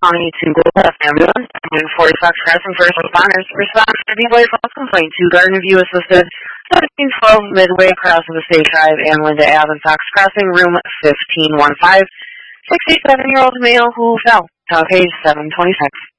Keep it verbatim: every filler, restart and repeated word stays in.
County to Global Ambulance, one forty Fox Crossing first responders respond to the boy false complaint to Garden View Assisted, seventeen twelve Midway across the State Drive and Linda Ave Fox Crossing, room fifteen fifteen. sixty-seven-year-old male who fell. Top page seven twenty-six.